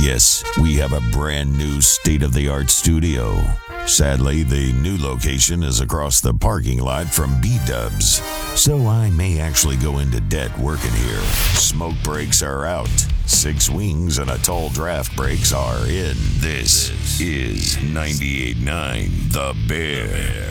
Yes, we have a brand new state-of-the-art studio. Sadly, the new location is across the parking lot from B-Dubs, so I may actually go into debt working here. Smoke breaks are out. 6 wings and a tall draft breaks are in. This is 98.9 The Bear.